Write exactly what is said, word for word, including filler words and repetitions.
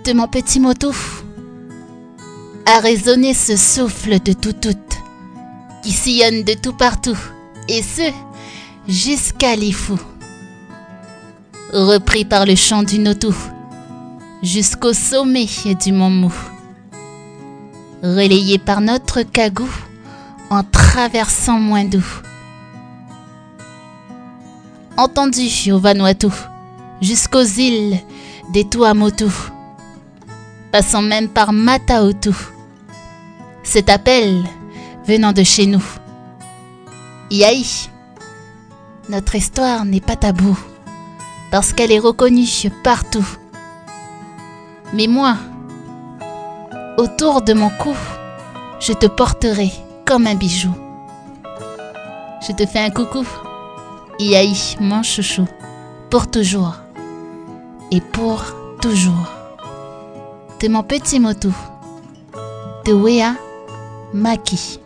de mon petit moto a résonné ce souffle de tout tout qui sillonne de tout partout, et ce, jusqu'à l'Ifou. Repris par le chant du Notou, jusqu'au sommet du Mont Mou. Relayé par notre Kagou en traversant Moindou. Entendu au Vanuatu, jusqu'aux îles des Tuamotu, passant même par Mataotu. Cet appel venant de chez nous. Yaï, notre histoire n'est pas taboue, parce qu'elle est reconnue partout. Mais moi, autour de mon cou, je te porterai comme un bijou. Je te fais un coucou, Yaï, mon chouchou, pour toujours et pour toujours. De mon petit motou, de Wea Maki.